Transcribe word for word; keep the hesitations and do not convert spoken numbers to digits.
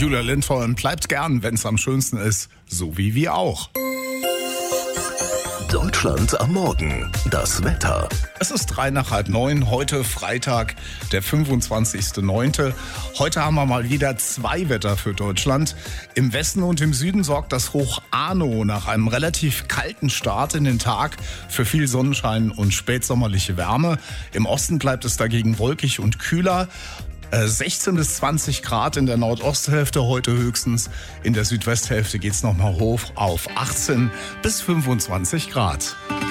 Julia Lindholm bleibt gern, wenn es am schönsten ist, so wie wir auch. Deutschland am Morgen. Das Wetter. Es ist drei nach halb neun, heute Freitag, der fünfundzwanzigster neunte Heute haben wir mal wieder zwei Wetter für Deutschland. Im Westen und im Süden sorgt das Hoch Arno nach einem relativ kalten Start in den Tag für viel Sonnenschein und spätsommerliche Wärme. Im Osten bleibt es dagegen wolkig und kühler. sechzehn bis zwanzig Grad in der Nordosthälfte heute höchstens. In der Südwesthälfte geht es nochmal hoch auf achtzehn bis fünfundzwanzig Grad.